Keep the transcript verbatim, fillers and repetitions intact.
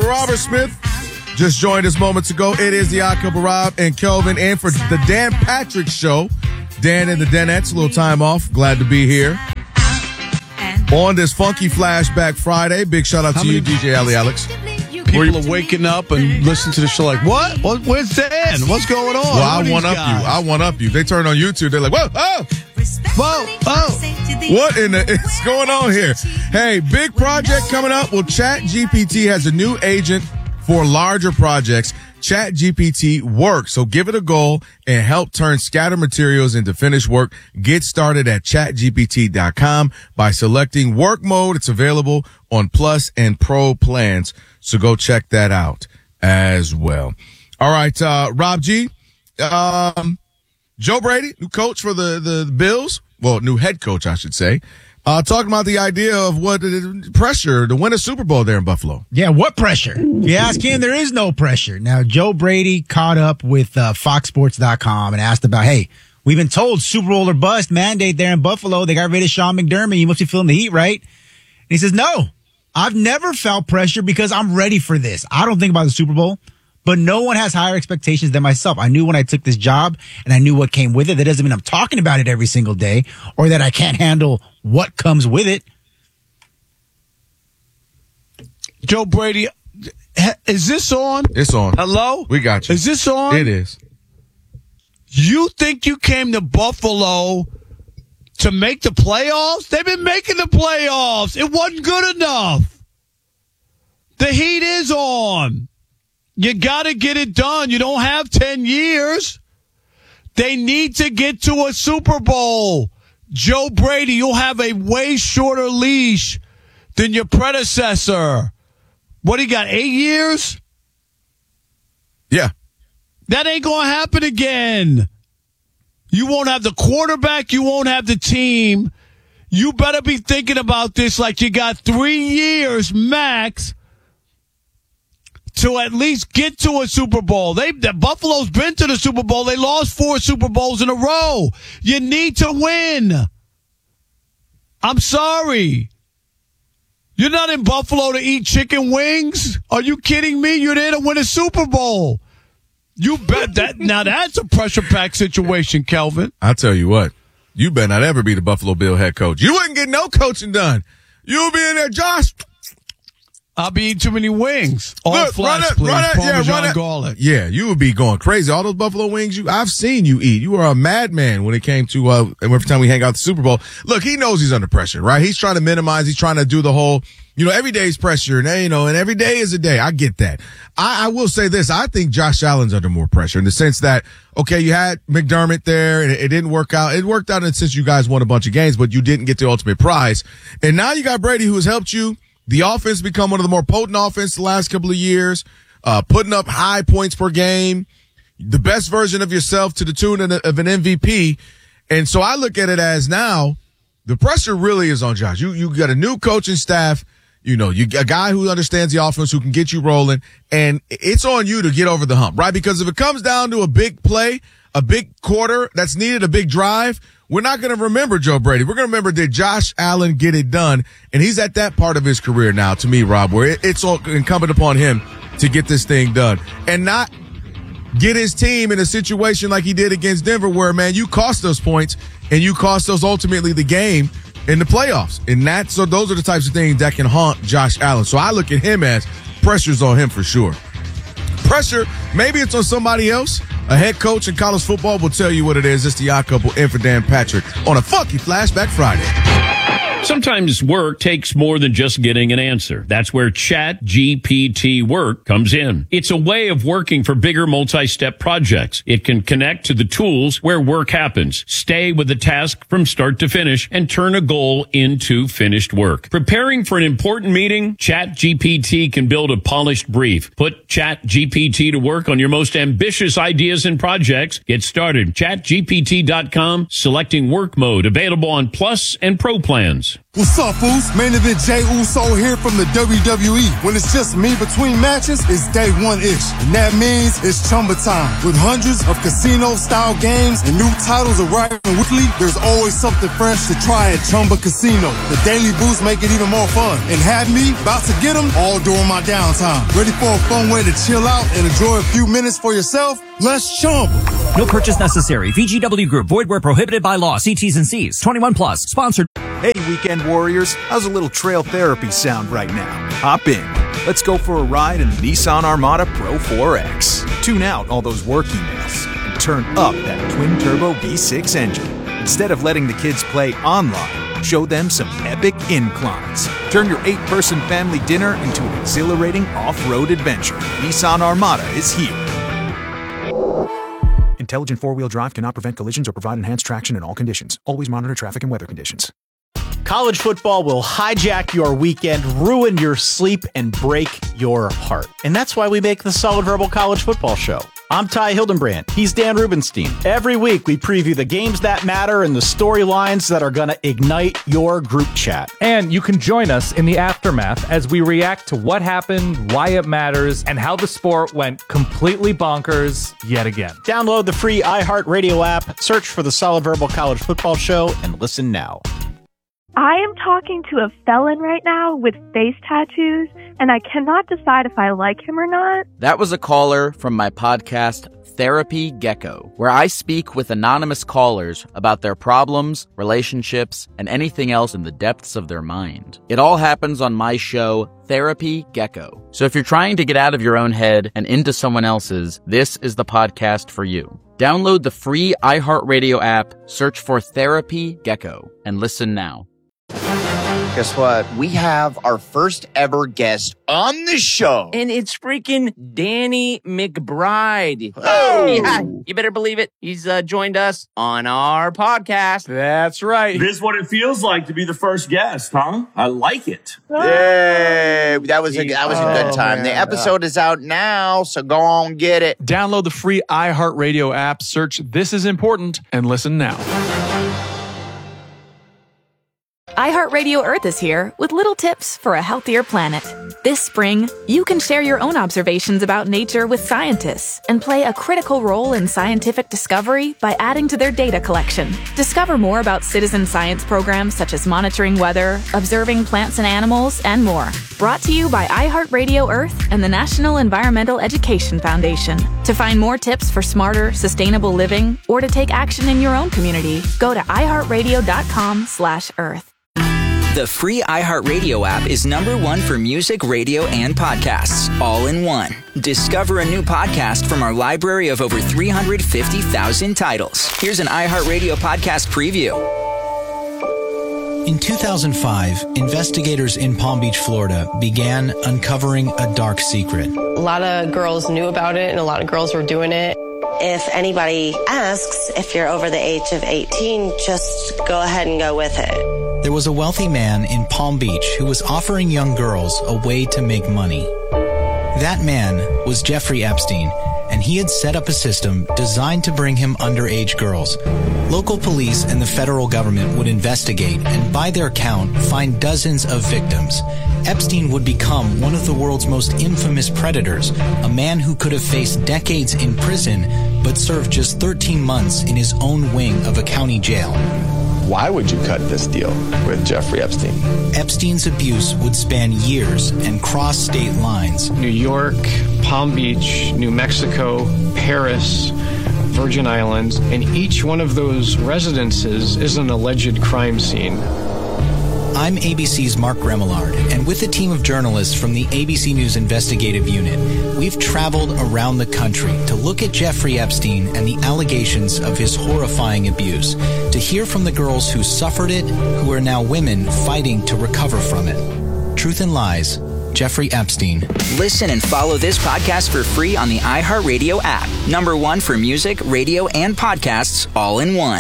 Robert Smith just joined us moments ago. It is the Odd Couple, Rob and Kelvin, and for the Dan Patrick Show, Dan and the Danettes, a little time off. Glad to be here on this funky Flashback Friday. Big shout out How to many- you, D J Ali Alex. People are waking up and listening to the show like, what? what where's Dan? What's going on? Well, I Who are one these up guys? you. I one up you. They turn on YouTube. They're like, whoa, oh, Whoa, oh. what in the is going on here? Hey, big project coming up. Well, ChatGPT has a new agent for larger projects. ChatGPT Work. So give it a go and help turn scattered materials into finished work. Get started at chat G P T dot com by selecting work mode. It's available on Plus and Pro plans. So go check that out as well. All right, uh, Rob G. Um, Joe Brady, new coach for the, the Bills. Well, new head coach, I should say. Uh, talking about the idea of what uh, pressure to win a Super Bowl there in Buffalo. Yeah, what pressure? If you ask him, there is no pressure. Now, Joe Brady caught up with uh, Fox Sports dot com and asked about, hey, we've been told Super Bowl or bust mandate there in Buffalo. They got rid of Sean McDermott. You must be feeling the heat, right? And he says, no, I've never felt pressure because I'm ready for this. I don't think about the Super Bowl, but no one has higher expectations than myself. I knew when I took this job and I knew what came with it. That doesn't mean I'm talking about it every single day or that I can't handle what comes with it. Joe Brady, is this on? It's on. Hello? We got you. Is this on? It is. You think you came to Buffalo to make the playoffs? They've been making the playoffs. It wasn't good enough. The heat is on. You got to get it done. You don't have ten years. They need to get to a Super Bowl. Joe Brady, you'll have a way shorter leash than your predecessor. What, he got eight years? Yeah. That ain't going to happen again. You won't have the quarterback. You won't have the team. You better be thinking about this like you got three years max to at least get to a Super Bowl. They, the Buffalo's been to the Super Bowl. They lost four Super Bowls in a row. You need to win. I'm sorry. You're not in Buffalo to eat chicken wings. Are you kidding me? You're there to win a Super Bowl. You bet that. Now that's a pressure-packed situation, Kelvin. I'll tell you what. You better not ever be the Buffalo Bill head coach. You wouldn't get no coaching done. You'll be in there, Josh. I'll be eating too many wings. All Look, flesh, run it, please. run it, yeah, Parmesan run it. garlic. Yeah, you would be going crazy. All those Buffalo wings you, I've seen you eat. You are a madman when it came to, uh, every time we hang out at the Super Bowl. Look, he knows he's under pressure, right? He's trying to minimize. He's trying to do the whole, you know, every day's pressure and, you know, and every day is a day. I get that. I, I will say this. I think Josh Allen's under more pressure in the sense that, okay, you had McDermott there and it, it didn't work out. It worked out in the sense you guys won a bunch of games, but you didn't get the ultimate prize. And now you got Brady who has helped you. The offense become one of the more potent offense the last couple of years, uh, putting up high points per game, the best version of yourself to the tune of an M V P. And so I look at it as now the pressure really is on Josh. You, you got a new coaching staff, you know, you a guy who understands the offense, who can get you rolling, and it's on you to get over the hump, right? Because if it comes down to a big play, a big quarter that's needed, a big drive, we're not going to remember Joe Brady. We're going to remember, did Josh Allen get it done? And he's at that part of his career now, to me, Rob, where it, it's all incumbent upon him to get this thing done and not get his team in a situation like he did against Denver where, man, you cost those points and you cost us ultimately the game in the playoffs. And that's, so those are the types of things that can haunt Josh Allen. So I look at him as pressure's on him for sure. Pressure, maybe it's on somebody else. A head coach in college football will tell you what it is. It's the Odd Couple in for Dan Patrick on a funky Flashback Friday. Sometimes work takes more than just getting an answer. That's where ChatGPT Work comes in. It's a way of working for bigger multi-step projects. It can connect to the tools where work happens, stay with the task from start to finish, and turn a goal into finished work. Preparing for an important meeting? ChatGPT can build a polished brief. Put ChatGPT to work on your most ambitious ideas and projects. Get started. chat G P T dot com, selecting work mode, available on Plus and Pro plans. next. What's up, Foos? Main event Jey Uso here from the W W E. When it's just me between matches, it's day one-ish. And that means it's Chumba time. With hundreds of casino-style games and new titles arriving weekly, there's always something fresh to try at Chumba Casino. The daily boosts make it even more fun. And have me about to get them all during my downtime. Ready for a fun way to chill out and enjoy a few minutes for yourself? Let's Chumba. No purchase necessary. V G W Group. Void where prohibited by law. See T's and C's. twenty-one plus. Sponsored. Hey, weekend warriors. How's a little trail therapy sound right now? Hop in. Let's go for a ride in the Nissan Armada Pro four X. Tune out all those work emails and turn up that twin-turbo V six engine. Instead of letting the kids play online, show them some epic inclines. Turn your eight-person family dinner into an exhilarating off-road adventure. Nissan Armada is here. Intelligent four-wheel drive cannot prevent collisions or provide enhanced traction in all conditions. Always monitor traffic and weather conditions. College football will hijack your weekend, ruin your sleep, and break your heart. And that's why we make the Solid Verbal College Football Show. I'm Ty Hildenbrand. He's Dan Rubenstein. Every week, we preview the games that matter and the storylines that are going to ignite your group chat. And you can join us in the aftermath as we react to what happened, why it matters, and how the sport went completely bonkers yet again. Download the free iHeartRadio app, search for the Solid Verbal College Football Show, and listen now. I am talking to a felon right now with face tattoos, and I cannot decide if I like him or not. That was a caller from my podcast, Therapy Gecko, where I speak with anonymous callers about their problems, relationships, and anything else in the depths of their mind. It all happens on my show, Therapy Gecko. So if you're trying to get out of your own head and into someone else's, this is the podcast for you. Download the free iHeartRadio app, search for Therapy Gecko, and listen now. Guess what? We have our first ever guest on the show. And it's freaking Danny McBride. Oh! Yeah, you better believe it. He's uh, joined us on our podcast. That's right. This is what it feels like to be the first guest, huh? I like it. Yay! That was a, that was a good time. Oh, the man. episode is out now, so go on, get it. Download the free iHeartRadio app, search This Is Important, and listen now. iHeartRadio Earth is here with little tips for a healthier planet. This spring, you can share your own observations about nature with scientists and play a critical role in scientific discovery by adding to their data collection. Discover more about citizen science programs such as monitoring weather, observing plants and animals, and more. Brought to you by iHeartRadio Earth and the National Environmental Education Foundation. To find more tips for smarter, sustainable living or to take action in your own community, go to iHeartRadio.com slash Earth. The free iHeartRadio app is number one for music, radio, and podcasts, all in one. Discover a new podcast from our library of over three hundred fifty thousand titles. Here's an iHeartRadio podcast preview. In two thousand five, investigators in Palm Beach, Florida, began uncovering a dark secret. A lot of girls knew about it, and a lot of girls were doing it. If anybody asks if you're over the age of eighteen, just go ahead and go with it. There was a wealthy man in Palm Beach who was offering young girls a way to make money. That man was Jeffrey Epstein, and he had set up a system designed to bring him underage girls. Local police and the federal government would investigate and, by their count, find dozens of victims. Epstein would become one of the world's most infamous predators, a man who could have faced decades in prison but served just thirteen months in his own wing of a county jail. Why would you cut this deal with Jeffrey Epstein? Epstein's abuse would span years and cross state lines. New York, Palm Beach, New Mexico, Paris, Virgin Islands, and each one of those residences is an alleged crime scene. I'm A B C's Mark Remillard, and with a team of journalists from the A B C News Investigative Unit, we've traveled around the country to look at Jeffrey Epstein and the allegations of his horrifying abuse, to hear from the girls who suffered it, who are now women fighting to recover from it. Truth and Lies, Jeffrey Epstein. Listen and follow this podcast for free on the iHeartRadio app. Number one for music, radio, and podcasts, all in one.